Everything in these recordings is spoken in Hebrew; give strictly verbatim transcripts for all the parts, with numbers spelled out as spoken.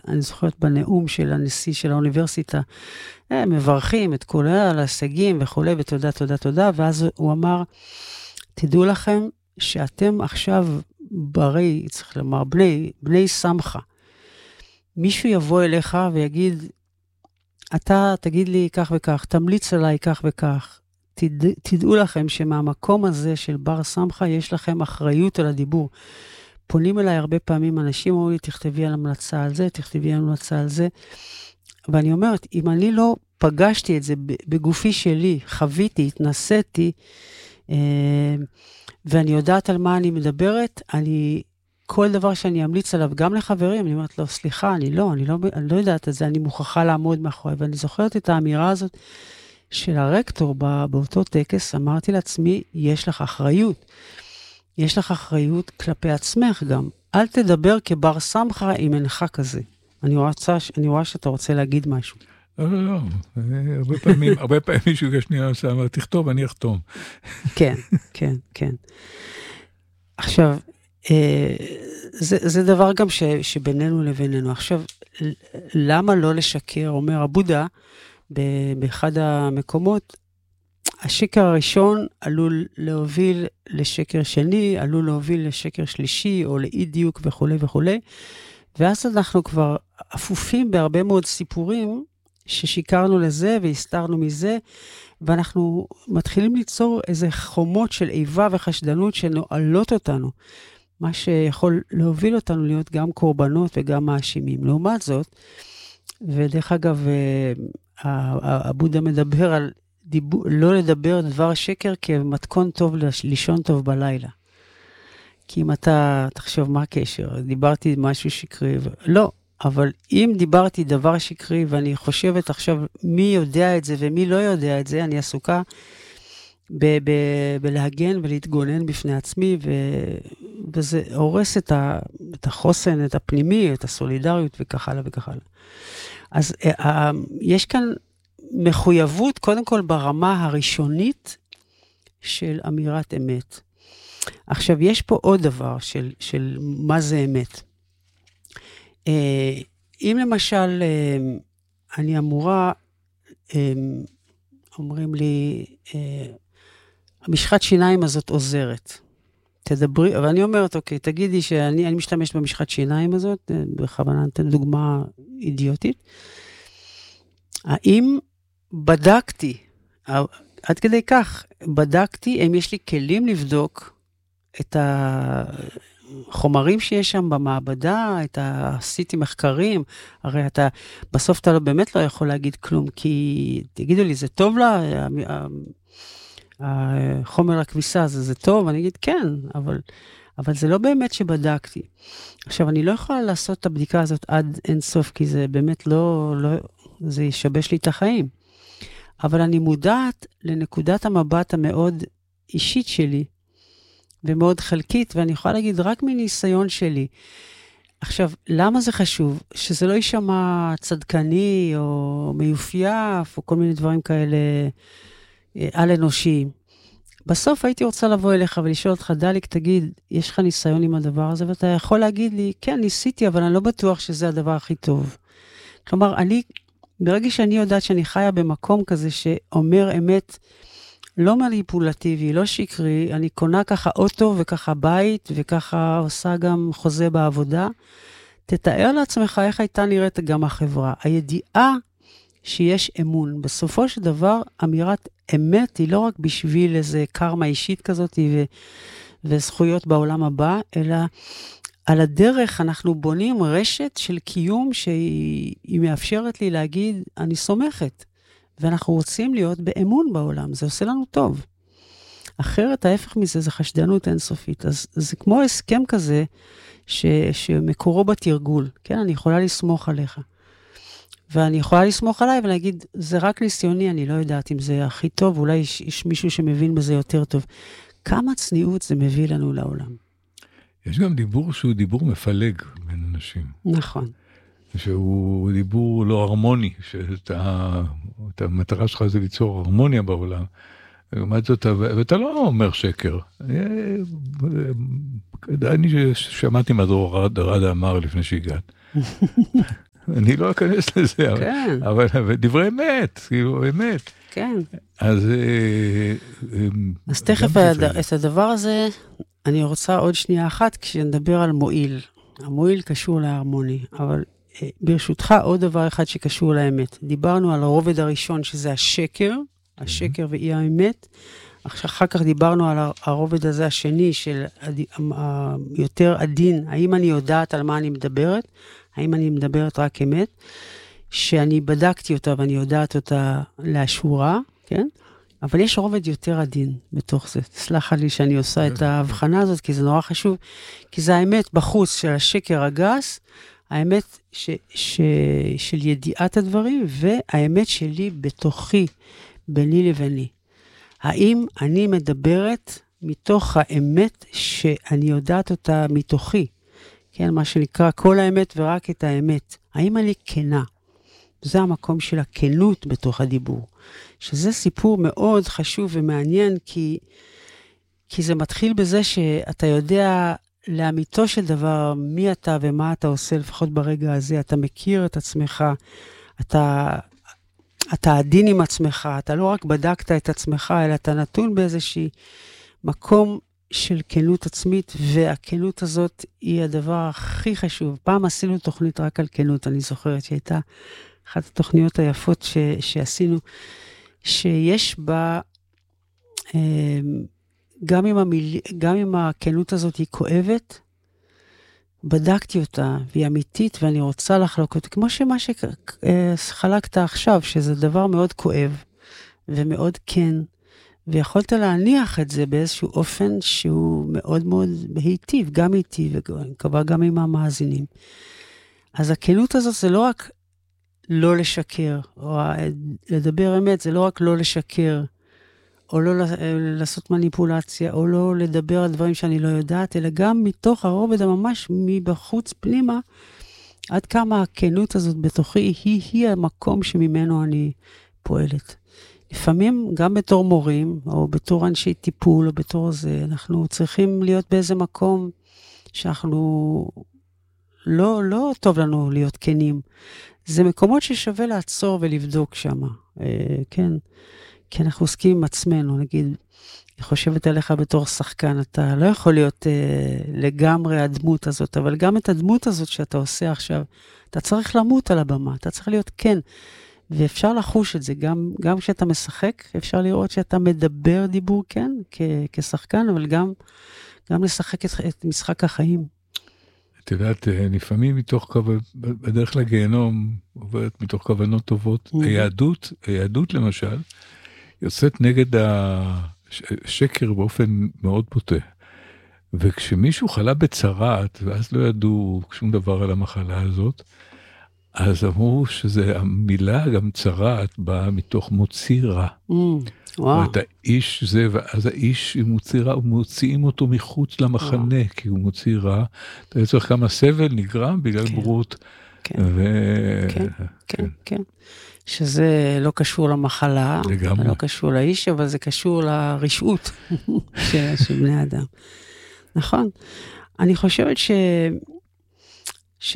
אני זוכרת בנאום של הנשיא של האוניברסיטה, הם מברכים את כל ההישגים וכו', ותודה, תודה, תודה, ואז הוא אמר, תדעו לכם שאתם עכשיו ברי, צריך לומר, בני, בני שמחה. מישהו יבוא אליך ויגיד, אתה תגיד לי כך וכך, תמליץ עליי כך וכך, תד, תדעו לכם שמהמקום הזה של בר שמחה, יש לכם אחריות על הדיבור. פונים אליי הרבה פעמים, אנשים אומרים לי, תכתבי על המלצה על זה, תכתבי על המלצה על זה, ואני אומרת, אם אני לא פגשתי את זה בגופי שלי, חוויתי, התנסיתי, ואני יודעת על מה אני מדברת, אני, כל דבר שאני אמליץ עליו, גם לחברים, אני אומרת לו, סליחה, אני לא, אני לא, אני לא יודעת את זה, אני מוכרחה לעמוד מאחורי, ואני זוכרת את האמירה הזאת של הרקטור באותו טקס, אמרתי לעצמי, יש לך אחריות, יש לך אחריות כלפי עצמך גם, אל תדבר כבר שמחה אם אינך כזה. אני רואה, אני רואה שאתה רוצה להגיד משהו. לא, לא, לא. הרבה פעמים, הרבה פעמים שוגש לי עושה, תכתוב, אני אחתום. כן, כן, כן. עכשיו, זה, זה דבר גם ש, שבינינו לבינינו. עכשיו, למה לא לשקר? אומר הבודה, באחד המקומות, השקר הראשון עלול להוביל לשקר שני, עלול להוביל לשקר שלישי, או לאי דיוק וכו' וכו'. ואז אנחנו כבר אפופים בהרבה מאוד סיפורים, ששיקרנו לזה והסתרנו מזה, ואנחנו מתחילים ליצור איזה חומות של איבה וחשדנות שנועלות אותנו, מה שיכול להוביל אותנו להיות גם קורבנות וגם מאשימים. לעומת זאת, ודרך אגב, הבודה מדבר על דיבור, לא לדבר דבר שקר כמתכון טוב לישון טוב בלילה. כי אם אתה תחשוב מה הקשר, דיברתי משהו שקרי, לא. אבל אם דיברתי דבר שקרי, ואני חושבת עכשיו מי יודע את זה ומי לא יודע את זה, אני עסוקה ב- ב- בלהגן ולהתגונן בפני עצמי, ו- וזה הורס את, ה- את החוסן, את הפנימי, את הסולידריות וכך הלאה וכך הלאה. אז ה- יש כאן מחויבות, קודם כל ברמה הראשונית של אמירת אמת. עכשיו, יש פה עוד דבר של, של מה זה אמת. אם למשל אני אמורה, אומרים לי, המשחת שיניים הזאת עוזרת, תדברי, אבל אני אומרת, אוקיי, תגידי שאני אני משתמש במשחת שיניים הזאת, בכוונה נתן דוגמה אידיוטית, האם בדקתי, עד כדי כך, בדקתי, אם יש לי כלים לבדוק את ה... חומרים שיש שם במעבדה, את עשיתי מחקרים, הרי אתה, בסוף אתה לא, באמת לא יכול להגיד כלום, כי תגידו לי, זה טוב לה? החומר הכביסה הזה, זה טוב? אני אגיד, כן, אבל, אבל זה לא באמת שבדקתי. עכשיו, אני לא יכולה לעשות את הבדיקה הזאת עד אין סוף, כי זה באמת לא, לא, זה ישבש לי את החיים. אבל אני מודעת לנקודת המבט המאוד אישית שלי, ומאוד חלקית, ואני יכולה להגיד רק מניסיון שלי. עכשיו, למה זה חשוב? שזה לא יישמע צדקני, או מיופייף, או כל מיני דברים כאלה על אנושיים. בסוף הייתי רוצה לבוא אליך ולשאול אותך, דליק, תגיד, יש לך ניסיון עם הדבר הזה? ואתה יכול להגיד לי, כן, ניסיתי, אבל אני לא בטוח שזה הדבר הכי טוב. כלומר, אני, ברגע שאני יודעת שאני חיה במקום כזה שאומר אמת, לא מניפולטיבי, לא שקרי, אני קונה ככה אוטו וככה בית, וככה עושה גם חוזה בעבודה. תתאר לעצמך איך הייתה נראית גם החברה. הידיעה שיש אמון. בסופו של דבר, אמירת אמת היא לא רק בשביל איזה קרמה אישית כזאת ו- וזכויות בעולם הבא, אלא על הדרך אנחנו בונים רשת של קיום שהיא מאפשרת לי להגיד, אני סומכת. ואנחנו רוצים להיות באמון בעולם, זה עושה לנו טוב. אחרת, ההפך מזה, זה חשדנות אינסופית. אז זה כמו הסכם כזה, ש, שמקורו בתרגול. כן, אני יכולה לסמוך עליך. ואני יכולה לסמוך עליי ולהגיד, זה רק ניסיוני, אני לא יודעת אם זה הכי טוב, אולי יש, יש מישהו שמבין בזה יותר טוב. כמה צניעות זה מביא לנו לעולם. יש גם דיבור שהוא דיבור מפלג בין אנשים. נכון. שהוא דיבור לא הרמוני, שאתה, את המטרה שלך זה ליצור הרמוניה בעולם, ואתה לא אומר שקר. אני שמעתי מה דרור רדה אמר לפני שהגעת. אני לא אכנס לזה, כן. אבל, אבל דברי אמת, כאילו, אמת. כן. אז... אז תכף את הדבר הזה, אני רוצה עוד שנייה אחת, כשנדבר על מועיל. המועיל קשור להרמוני, אבל ברשותך עוד דבר אחד שקשור לאמת. דיברנו על הרובד הראשון, שזה השקר, השקר ואי האמת. אחר כך דיברנו על הרובד הזה השני, של יותר עדין, האם אני יודעת על מה אני מדברת, האם אני מדברת רק אמת, שאני בדקתי אותה ואני יודעת אותה לאשורה, כן? אבל יש רובד יותר עדין בתוך זה. סלחה לי שאני עושה את ההבחנה הזאת, כי זה נורא חשוב, כי זה האמת בחוץ של השקר הגס, האמת ש, ש, של ידיעת הדברים, והאמת שלי בתוכי, ביני לביני. האם אני מדברת מתוך האמת שאני יודעת אותה מתוכי? כן, מה שנקרא כל האמת ורק את האמת. האם אני כנה? זה המקום של הכנות בתוך הדיבור. שזה סיפור מאוד חשוב ומעניין, כי, כי זה מתחיל בזה שאתה יודע לאמיתו של דבר מי אתה ומה אתה עושה, לפחות ברגע הזה. אתה מכיר את עצמך, אתה, אתה עדין עם עצמך, אתה לא רק בדקת את עצמך, אלא אתה נתון באיזושהי מקום של כנות עצמית, והכנות הזאת היא הדבר הכי חשוב. פעם עשינו תוכנית רק על כנות, אני זוכרת שהייתה אחת התוכניות היפות ש, שעשינו, שיש בה, גם אם, המיל... גם אם הכנות הזאת היא כואבת, בדקתי אותה, והיא אמיתית, ואני רוצה לחלוק אותה, כמו שמה שחלקת עכשיו, שזה דבר מאוד כואב, ומאוד כן, ויכולת להניח את זה באיזשהו אופן, שהוא מאוד מאוד היטיב, גם איתי, ואני מקווה גם עם המאזינים. אז הכנות הזאת זה לא רק לא לשקר, או לדבר אמת, זה לא רק לא לשקר, או לא לעשות מניפולציה, או לא לדבר על דברים שאני לא יודעת, אלא גם מתוך הרובד הממש מבחוץ פנימה, עד כמה הכנות הזאת בתוכי, היא, היא המקום שממנו אני פועלת. לפעמים גם בתור מורים, או בתור אנשי טיפול, או בתור זה, אנחנו צריכים להיות באיזה מקום שאנחנו לא, לא טוב לנו להיות כנים. זה מקומות ששווה לעצור ולבדוק שם, אה, כן? כי אנחנו עוסקים עם עצמנו, נגיד, אני חושבת עליך בתור שחקן, אתה לא יכול להיות אה, לגמרי הדמות הזאת, אבל גם את הדמות הזאת שאתה עושה עכשיו, אתה צריך למות על הבמה, אתה צריך להיות כן, ואפשר לחוש את זה, גם, גם כשאתה משחק, אפשר לראות שאתה מדבר דיבור כן, כ, כשחקן, אבל גם, גם לשחק את, את משחק החיים. את יודעת, לפעמים מתוך כוונות, בדרך לגיהנום, עוברת מתוך כוונות טובות, היהדות, היהדות למשל, יוצאת נגד השקר באופן מאוד בוטה. וכשמישהו חלה בצרת, ואז לא ידעו שום דבר על המחלה הזאת, אז אמרו שזה המילה גם צרת באה מתוך מוציא רע. וואו. ואת האיש זה, ואז האיש מוציא רע, ומוציאים אותו מחוץ למחנה, וואו. כי הוא מוציא רע. אתה צריך כמה סבל נגרם בגלל כן. בורות. כן. ו... כן, כן, כן, כן. שזה לא קשור למחלה, לגמרי. לא קשור לאיש, אבל זה קשור לרשעות של, של בני אדם. נכון. אני חושבת ש... ש...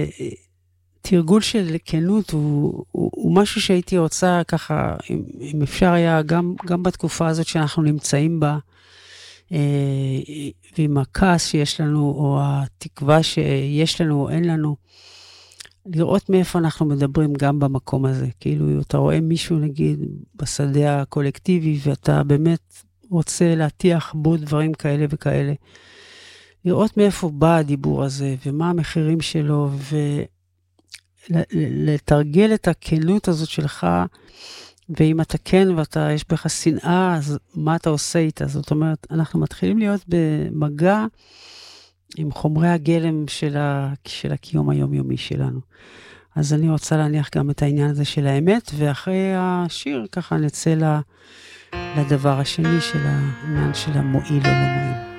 תרגול של כנות הוא, הוא, הוא משהו שהייתי רוצה ככה, אם, אם אפשר היה גם, גם בתקופה הזאת שאנחנו נמצאים בה, אה, ועם הכעס שיש לנו, או התקווה שיש לנו או אין לנו, לראות מאיפה אנחנו מדברים גם במקום הזה. כאילו, אתה רואה מישהו, נגיד, בשדה הקולקטיבי, ואתה באמת רוצה להטיח בו דברים כאלה וכאלה. לראות מאיפה בא הדיבור הזה, ומה המחירים שלו, ו... לתרגל את הכנות הזאת שלך, ואם אתה כן ואתה, יש בך שנאה, אז מה אתה עושה איתה? זאת אומרת, אנחנו מתחילים להיות במגע עם חומרי הגלם של, ה, של הקיום היומיומי שלנו. אז אני רוצה להניח גם את העניין הזה של האמת, ואחרי השיר ככה נצא לדבר השני של העניין של המועיל או לא מועיל.